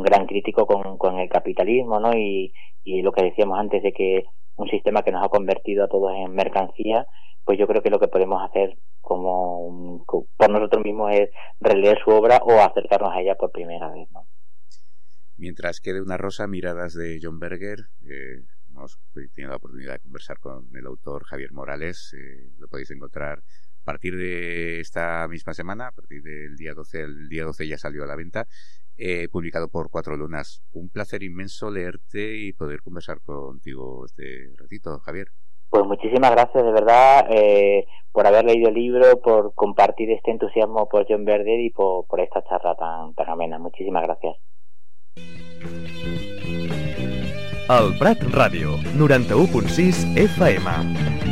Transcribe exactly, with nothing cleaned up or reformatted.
gran crítico con, con el capitalismo, ¿no? Y, y lo que decíamos antes de que un sistema que nos ha convertido a todos en mercancía, pues yo creo que lo que podemos hacer como por nosotros mismos es releer su obra o acercarnos a ella por primera vez, ¿no? Mientras quede una rosa, miradas de John Berger. Eh, hemos tenido la oportunidad de conversar con el autor Javier Morales. Eh, lo podéis encontrar a partir de esta misma semana, a partir del día doce. El día doce ya salió a la venta, eh, publicado por Cuatro Lunas. Un placer inmenso leerte y poder conversar contigo este ratito, Javier. Pues muchísimas gracias, de verdad, eh, por haber leído el libro, por compartir este entusiasmo por John Berger y por, por esta charla tan, tan amena. Muchísimas gracias. El Prat Ràdio, noranta-u punt sis F M.